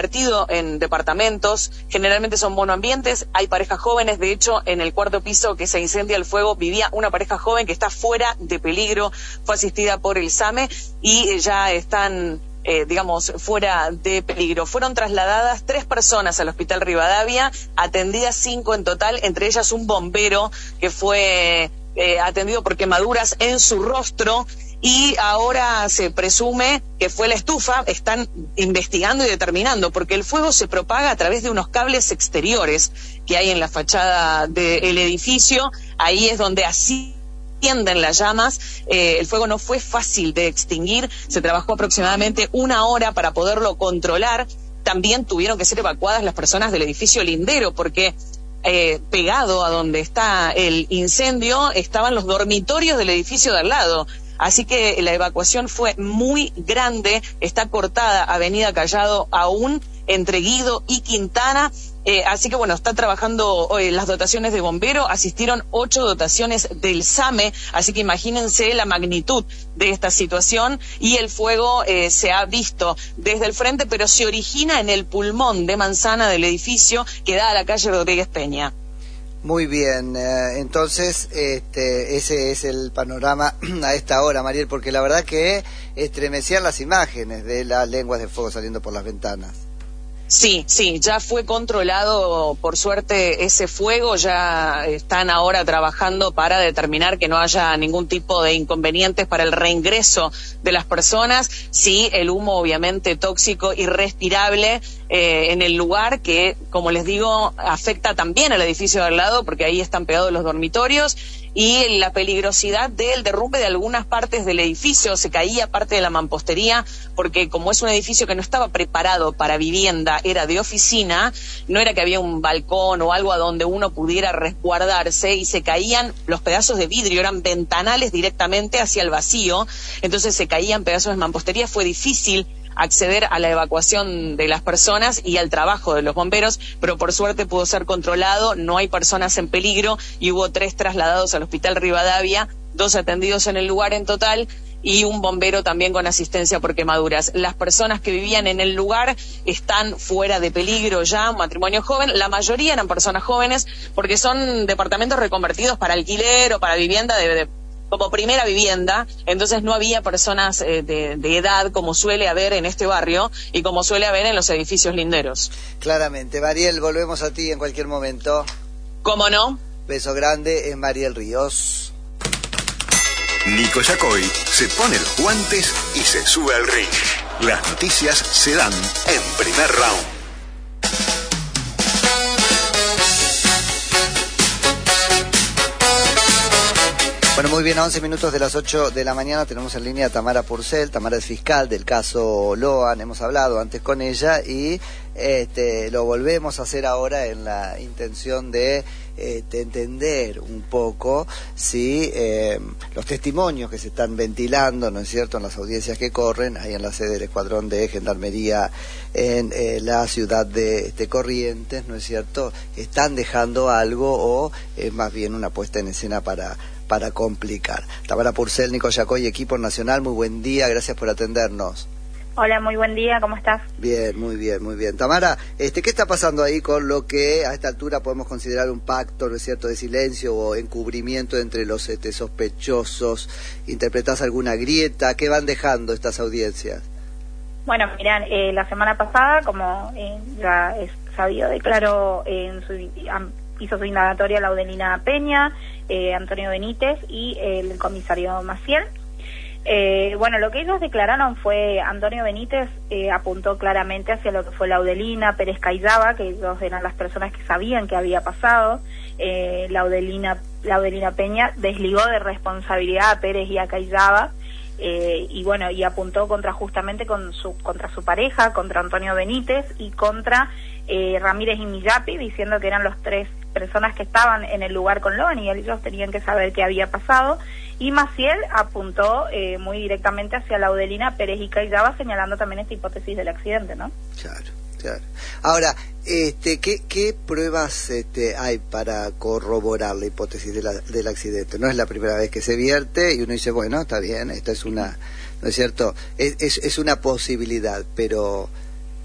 convertido en departamentos, generalmente son monoambientes, hay parejas jóvenes, de hecho en el cuarto piso que se incendia el fuego vivía una pareja joven que está fuera de peligro, fue asistida por el SAME y ya están fuera de peligro. Fueron trasladadas 3 personas al Hospital Rivadavia, atendidas 5 en total, entre ellas un bombero que fue atendido por quemaduras en su rostro, y ahora se presume que fue la estufa. Están investigando y determinando, porque el fuego se propaga a través de unos cables exteriores que hay en la fachada del edificio. Ahí es donde ascienden las llamas. El fuego no fue fácil de extinguir, se trabajó aproximadamente 1 hora para poderlo controlar. También tuvieron que ser evacuadas las personas del edificio lindero, porque pegado a donde está el incendio estaban los dormitorios del edificio de al lado. Así que la evacuación fue muy grande. Está cortada Avenida Callado aún entre Guido y Quintana. Así que bueno, está trabajando las dotaciones de bombero, asistieron 8 dotaciones del SAME, así que imagínense la magnitud de esta situación. Y el fuego se ha visto desde el frente, pero se origina en el pulmón de manzana del edificio que da a la calle Rodríguez Peña. Muy bien, entonces ese es el panorama a esta hora, Mariel, porque la verdad que estremecían las imágenes de las lenguas de fuego saliendo por las ventanas. Sí, ya fue controlado, por suerte, ese fuego. Ya están ahora trabajando para determinar que no haya ningún tipo de inconvenientes para el reingreso de las personas. Sí, el humo obviamente tóxico, irrespirable en el lugar, que, como les digo, afecta también al edificio de al lado, porque ahí están pegados los dormitorios, y la peligrosidad del derrumbe de algunas partes del edificio. Se caía parte de la mampostería, porque como es un edificio que no estaba preparado para vivienda, era de oficina, no era que había un balcón o algo a donde uno pudiera resguardarse, y se caían los pedazos de vidrio, eran ventanales directamente hacia el vacío, entonces se caían pedazos de mampostería. Fue difícil acceder a la evacuación de las personas y al trabajo de los bomberos, pero por suerte pudo ser controlado, no hay personas en peligro, y hubo 3 trasladados al Hospital Rivadavia, 2 atendidos en el lugar en total, y un bombero también con asistencia por quemaduras. Las personas que vivían en el lugar están fuera de peligro ya, un matrimonio joven, la mayoría eran personas jóvenes, porque son departamentos reconvertidos para alquiler o para vivienda como primera vivienda, entonces no había personas de edad como suele haber en este barrio y como suele haber en los edificios linderos. Claramente. Mariel, volvemos a ti en cualquier momento. ¿Cómo no? Beso grande, es Mariel Ríos. Nico Yacoy se pone los guantes y se sube al ring. Las noticias se dan en primer round. Bueno, muy bien, a 11 minutos de las 8 de la mañana tenemos en línea a Tamara Purcell. Tamara es fiscal del caso Loan, hemos hablado antes con ella y lo volvemos a hacer ahora en la intención de entender un poco los testimonios que se están ventilando, ¿no es cierto?, en las audiencias que corren ahí en la sede del Escuadrón de Gendarmería en la ciudad de Corrientes, ¿no es cierto?, están dejando algo o más bien una puesta en escena para complicar. Tamara Purcell, Nico Yacoy, equipo nacional, muy buen día, gracias por atendernos. Hola, muy buen día, ¿cómo estás? Bien, muy bien, muy bien. Tamara, ¿qué está pasando ahí con lo que a esta altura podemos considerar un pacto, ¿no es cierto?, de silencio o encubrimiento entre los sospechosos? ¿Interpretás alguna grieta? ¿Qué van dejando estas audiencias? Bueno, mirá, la semana pasada, como ya es sabido, declaró hizo su indagatoria Laudelina Peña, Antonio Benítez y el comisario Maciel. Bueno, lo que ellos declararon fue, Antonio Benítez apuntó claramente hacia lo que fue Laudelina, Pérez Cayzaba, que ellos eran las personas que sabían que había pasado. Laudelina Peña desligó de responsabilidad a Pérez y a Cayzaba, y bueno, y apuntó justamente contra su pareja, contra Antonio Benítez y contra Ramírez y Millapi, diciendo que eran los 3 personas que estaban en el lugar con Loan y ellos tenían que saber qué había pasado. Y Maciel apuntó muy directamente hacia Laudelina, Pérez y Cayzaba, señalando también esta hipótesis del accidente, ¿no? Claro. Ahora, ¿qué pruebas hay para corroborar la hipótesis del accidente? No es la primera vez que se vierte y uno dice, bueno, está bien, esta es una, ¿no es cierto?, es una posibilidad, pero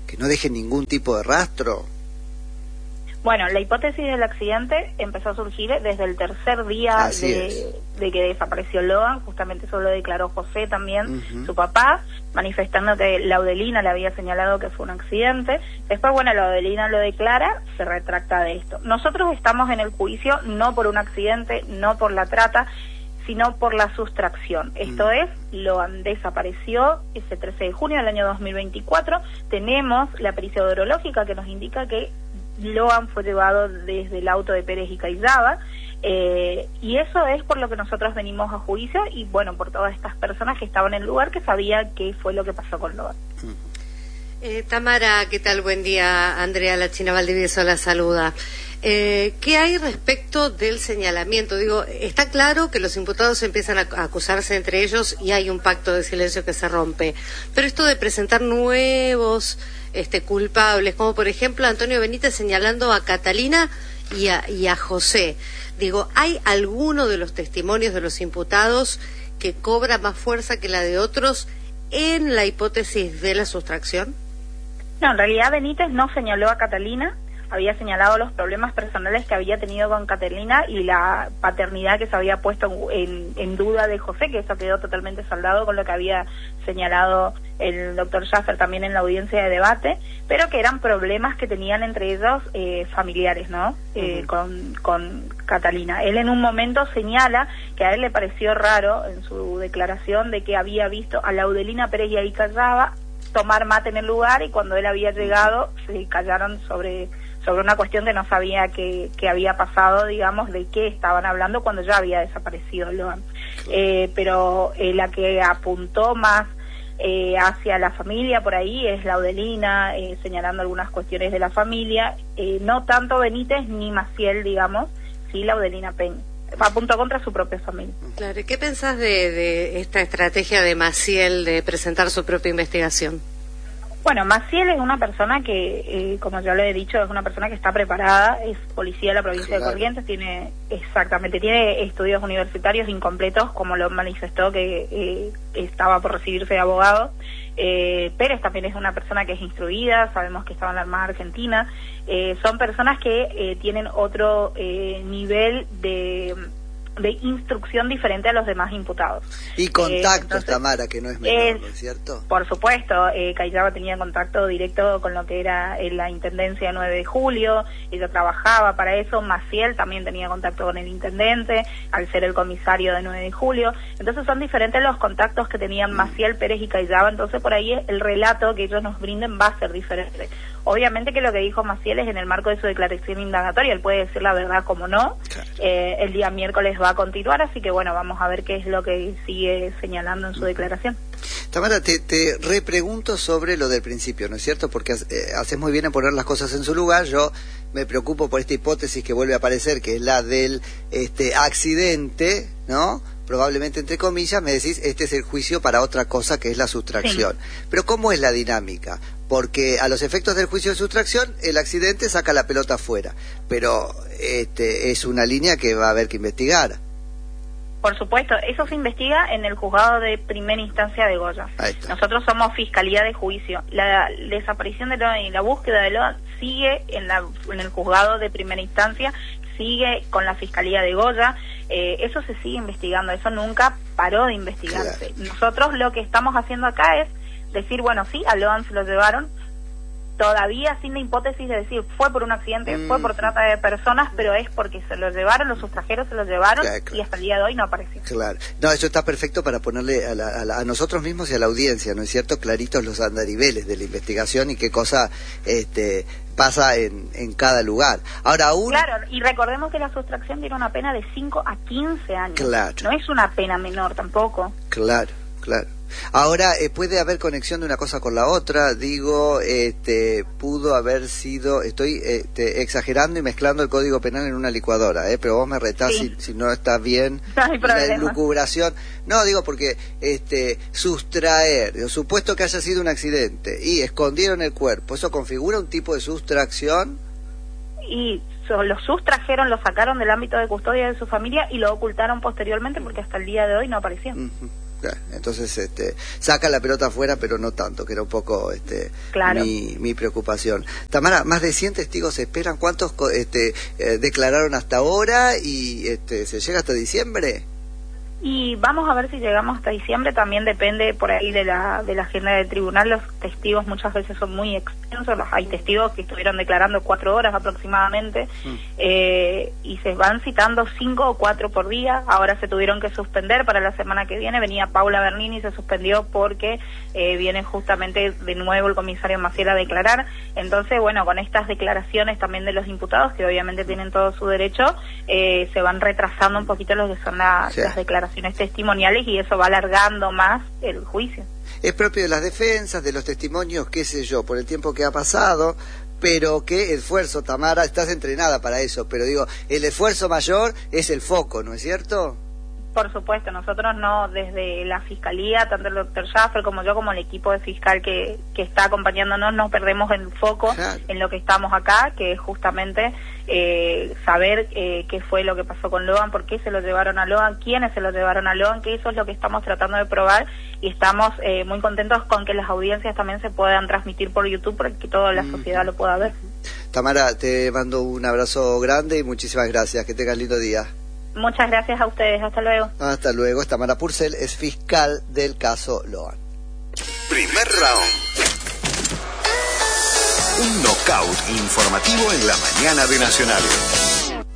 que no dejen ningún tipo de rastro. Bueno, la hipótesis del accidente empezó a surgir desde el tercer día de que desapareció Loan. Justamente eso lo declaró José también, su papá, manifestando que Laudelina le había señalado que fue un accidente. Después, bueno, Laudelina lo declara, se retracta de esto. Nosotros estamos en el juicio no por un accidente, no por la trata, sino por la sustracción. Esto es, Loan desapareció ese 13 de junio del año 2024. Tenemos la pericia odorológica que nos indica que Loan fue llevado desde el auto de Pérez y Caizzaba, y eso es por lo que nosotros venimos a juicio, y bueno, por todas estas personas que estaban en el lugar que sabían qué fue lo que pasó con Loan. Tamara, ¿qué tal? Buen día. Andrea La China Valdivieso la saluda. ¿Qué hay respecto del señalamiento? Digo, está claro que los imputados empiezan a acusarse entre ellos y hay un pacto de silencio que se rompe, pero esto de presentar nuevos culpables, como por ejemplo Antonio Benítez señalando a Catalina y a José, digo, ¿hay alguno de los testimonios de los imputados que cobra más fuerza que la de otros en la hipótesis de la sustracción? No, en realidad Benítez no señaló a Catalina, había señalado los problemas personales que había tenido con Catalina y la paternidad que se había puesto en duda de José, que eso quedó totalmente saldado con lo que había señalado el doctor Schaffer también en la audiencia de debate, pero que eran problemas que tenían entre ellos familiares, ¿no? Con Catalina. Él en un momento señala que a él le pareció raro en su declaración de que había visto a Laudelina Pérez y a Caizzaba tomar mate en el lugar, y cuando él había llegado se callaron sobre una cuestión que no sabía que había pasado, digamos, de qué estaban hablando cuando ya había desaparecido Loan. Pero la que apuntó más hacia la familia por ahí es Laudelina, señalando algunas cuestiones de la familia, no tanto Benítez ni Maciel, digamos, sí Laudelina Peña. Apuntó contra su propia familia. Claro, ¿y qué pensás de esta estrategia de Maciel de presentar su propia investigación? Bueno, Maciel es una persona que, como ya lo he dicho, es una persona que está preparada, es policía de la provincia de Corrientes, tiene estudios universitarios incompletos, como lo manifestó que estaba por recibirse de abogado. Pérez también es una persona que es instruida, sabemos que estaba en la Armada Argentina, son personas que tienen otro nivel de instrucción diferente a los demás imputados. Y contactos, Tamara, que no es menor, ¿no es cierto? Por supuesto, Caizzaba tenía contacto directo con lo que era la Intendencia 9 de Julio, ella trabajaba para eso, Maciel también tenía contacto con el intendente, al ser el comisario de 9 de Julio, entonces son diferentes los contactos que tenían Maciel, Pérez y Caizzaba, entonces por ahí el relato que ellos nos brinden va a ser diferente. Obviamente que lo que dijo Maciel es en el marco de su declaración indagatoria, él puede decir la verdad como no, claro. El día miércoles va a continuar, así que bueno, vamos a ver qué es lo que sigue señalando en su declaración. Tamara, te repregunto sobre lo del principio, ¿no es cierto? Porque haces muy bien en poner las cosas en su lugar. Yo me preocupo por esta hipótesis que vuelve a aparecer, que es la del accidente, ¿no? Probablemente entre comillas, me decís, este es el juicio para otra cosa que es la sustracción. Sí. Pero ¿cómo es la dinámica? Porque a los efectos del juicio de sustracción, el accidente saca la pelota afuera, pero es una línea que va a haber que investigar. Por supuesto, eso se investiga en el juzgado de primera instancia de Goya. Nosotros somos Fiscalía de Juicio. La desaparición de Loan y la búsqueda de Loan sigue en el juzgado de primera instancia, sigue con la Fiscalía de Goya, eso se sigue investigando, eso nunca paró de investigarse. Claro. Nosotros lo que estamos haciendo acá es decir, bueno, sí, a Loan se lo llevaron, todavía sin la hipótesis de decir fue por un accidente, fue por trata de personas, pero es porque se lo llevaron, los sustrajeros se lo llevaron, claro. Y hasta el día de hoy no apareció. Claro, no, eso está perfecto para ponerle a nosotros mismos y a la audiencia, ¿no es cierto?, claritos los andariveles de la investigación y qué cosa pasa en cada lugar. Ahora aún... Claro, y recordemos que la sustracción tiene una pena de 5 a 15 años. Claro. No es una pena menor tampoco. Claro, claro. Ahora, puede haber conexión de una cosa con la otra, digo, pudo haber sido, estoy exagerando y mezclando el Código Penal en una licuadora, pero vos me retás si no está bien, no hay problema. La elucubración, no, digo porque sustraer, supuesto que haya sido un accidente y escondieron el cuerpo, ¿eso configura un tipo de sustracción? Y lo sustrajeron, lo sacaron del ámbito de custodia de su familia y lo ocultaron posteriormente porque hasta el día de hoy no apareció. Entonces, saca la pelota afuera, pero no tanto, que era un poco claro. mi preocupación. Tamara, más de 100 testigos se esperan. ¿Cuántos declararon hasta ahora? ¿Y se llega hasta diciembre? Y vamos a ver si llegamos hasta diciembre, también depende por ahí de la agenda del tribunal. Los testigos muchas veces son muy extensos, hay testigos que estuvieron declarando 4 horas aproximadamente, y se van citando 5 o 4 por día. Ahora se tuvieron que suspender para la semana que viene, venía Paula Bernini y se suspendió porque viene justamente de nuevo el comisario Maciel a declarar. Entonces, bueno, con estas declaraciones también de los imputados, que obviamente tienen todo su derecho, se van retrasando un poquito lo que son las declaraciones testimoniales, y eso va alargando más el juicio. Es propio de las defensas, de los testimonios, qué sé yo, por el tiempo que ha pasado, pero qué esfuerzo, Tamara, estás entrenada para eso, pero digo, el esfuerzo mayor es el foco, ¿no es cierto? Por supuesto, nosotros no, desde la Fiscalía, tanto el doctor Schaffer como yo, como el equipo de fiscal que está acompañándonos, no perdemos el foco en lo que estamos acá, que es justamente saber qué fue lo que pasó con Loan, por qué se lo llevaron a Loan, quiénes se lo llevaron a Loan, que eso es lo que estamos tratando de probar, y estamos muy contentos con que las audiencias también se puedan transmitir por YouTube para que toda la sociedad lo pueda ver. Tamara, te mando un abrazo grande y muchísimas gracias, que tengas lindo día. Muchas gracias a ustedes, hasta luego. Hasta luego. Tamara Purcell es fiscal del caso Loan. Primer round. Un knockout informativo en la mañana de Nacional.